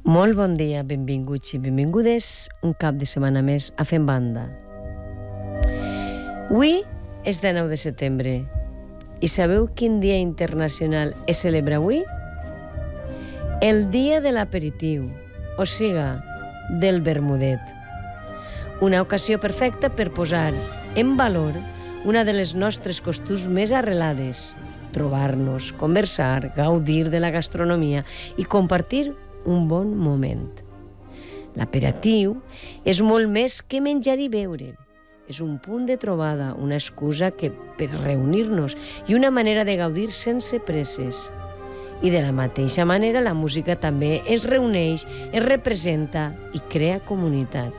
Molt bon dia, benvinguts i benvingudes un cap de setmana més a Fem Banda. Avui és 9 de setembre i sabeu quin dia internacional es celebra avui? El dia de l'aperitiu, o siga, del vermudet. Una ocasió perfecta per posar en valor una de les nostres costums més arrelades, trobar-nos, conversar, gaudir de la gastronomia i compartir un bon moment. L'aperitiu és molt més que menjar i beure. És un punt de trobada, una excusa per reunir-nos i una manera de gaudir sense presses. I de la mateixa manera la música també es reuneix, es representa i crea comunitat.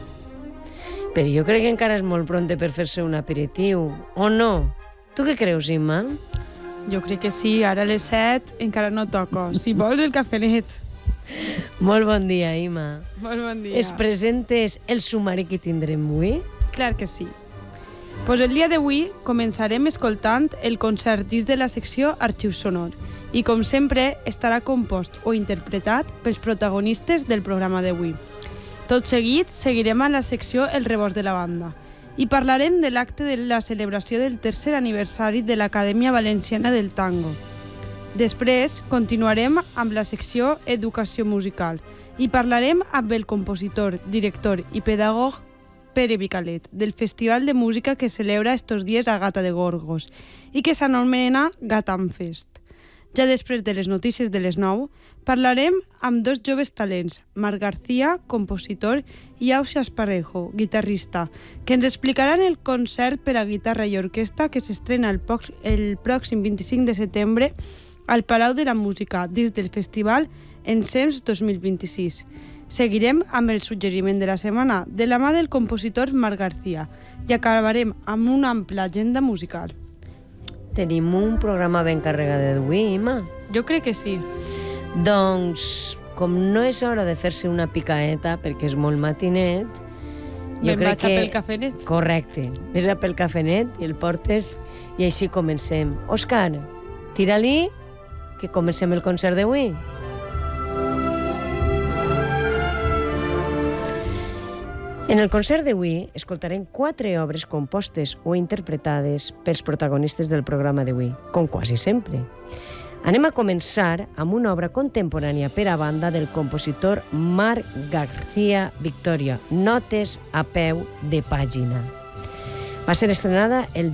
Però jo crec que encara és molt pront per fer-se un aperitiu, o no? Tu què creus, Imma? Jo crec que sí, ara a les 7 encara no toco. Si vols el cafenet. Molt bon dia, Imma. Molt bon dia. Es presentes el sumari que tindrem avui? Clar que sí. Pues el dia d'avui començarem escoltant el concert disc de la secció Arxiu Sonor i, com sempre, estarà compost o interpretat pels protagonistes del programa d'avui. Tot seguit, seguirem a la secció El rebost de la banda i parlarem de l'acte de la celebració del tercer aniversari de l'Acadèmia Valenciana del Tango. Després, continuarem amb la secció Educació Musical i parlarem amb el compositor, director i pedagog Pere Vicalet, del Festival de Música que celebra estos dies a Gata de Gorgos i que s'anomena Gatamfest. Ja després de les notícies de les 9, parlarem amb dos joves talents, Marc García, compositor, i Ausia Esparrejo, guitarrista, que ens explicaran el concert per a guitarra i orquestra que s'estrena el pròxim 25 de setembre al Palau de la Música, dins del festival Ensems 2026. Seguirem amb el suggeriment de la setmana, de la mà del compositor Marc García, i acabarem amb una ampla agenda musical. Tenim un programa ben carregat d'avui, Imma. Jo crec que sí. Doncs, com no és hora de fer-se una picaeta, perquè és molt matinet, jo Me'n crec vaig a pel cafenet. Correcte. Ves a pel cafenet i el portes i així comencem. Òscar, tira-li, que comencem el concert d'avui. En el concert d'avui escoltarem 4 obres compostes o interpretades pels protagonistes del programa d'avui, com quasi sempre. Anem a començar amb una obra contemporània per a banda del compositor Marc García Victoria, Notes a peu de pàgina. Va ser estrenada el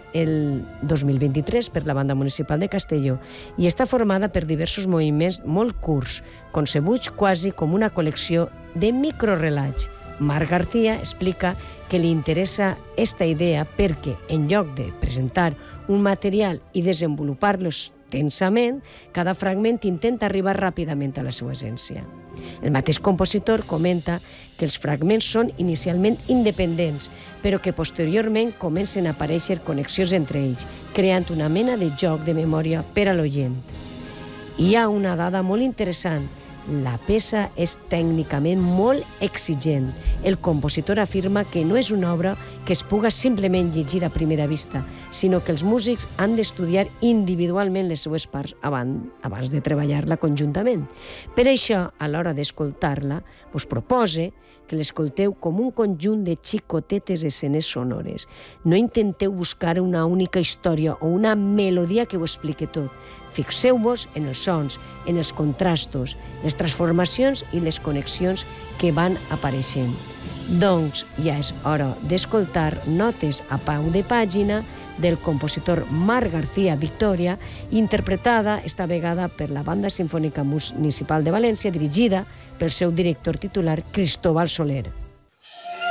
2023 per la Banda Municipal de Castelló i està formada per diversos moviments molt curts, concebuts quasi com una col·lecció de microrelats. Marc García explica que li interessa esta idea perquè, en lloc de presentar un material i desenvolupar-lo tensament, cada fragment intenta arribar ràpidament a la seva essència. El mateix compositor comenta que els fragments són inicialment independents, però que posteriorment comencen a aparèixer connexions entre ells, creant una mena de joc de memòria per a l'oient. Hi ha una dada molt interessant. La peça és tècnicament molt exigent. El compositor afirma que no és una obra que es puga simplement llegir a primera vista, sinó que els músics han d'estudiar individualment les seues parts abans de treballar-la conjuntament. Per això, a l'hora d'escoltar-la, us propose que l'escolteu com un conjunt de xicotetes escenes sonores. No intenteu buscar una única història o una melodia que ho expliqui tot. Fixeu-vos en els sons, en els contrastos, les transformacions i les connexions que van apareixent. Doncs ja és hora d'escoltar Notes a peu de pàgina del compositor Marc García Victoria, interpretada esta vegada per la Banda Simfònica Municipal de València, dirigida pel seu director titular Cristóbal Soler.